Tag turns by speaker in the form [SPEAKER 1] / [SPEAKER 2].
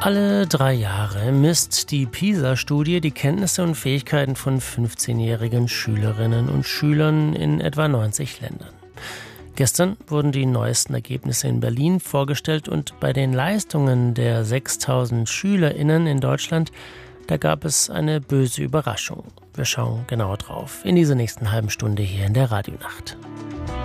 [SPEAKER 1] Alle 3 Jahre misst die PISA-Studie die Kenntnisse und Fähigkeiten von 15-jährigen Schülerinnen und Schülern in etwa 90 Ländern. Gestern wurden die neuesten Ergebnisse in Berlin vorgestellt und bei den Leistungen der 6.000 SchülerInnen in Deutschland, da gab es eine böse Überraschung. Wir schauen genauer drauf in dieser nächsten halben Stunde hier in der Radionacht.